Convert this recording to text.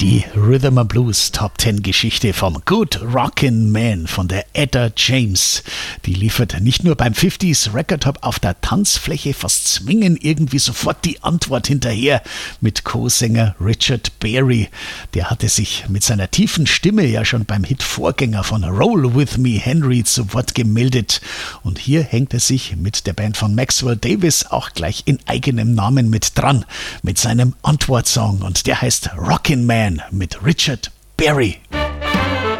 Die Rhythm and Blues Top 10 Geschichte vom Good Rockin' Man von der Etta James. Die liefert nicht nur beim 50s Record Top auf der Tanzfläche fast zwingend irgendwie sofort die Antwort hinterher mit Co-Sänger Richard Berry. Der hatte sich mit seiner tiefen Stimme ja schon beim Hit-Vorgänger von Roll With Me Henry zu Wort gemeldet. Und hier hängt er sich mit der Band von Maxwell Davis auch gleich in eigenem Namen mit dran, mit seinem Antwortsong. Und der heißt Rockin' Man mit Richard Berry.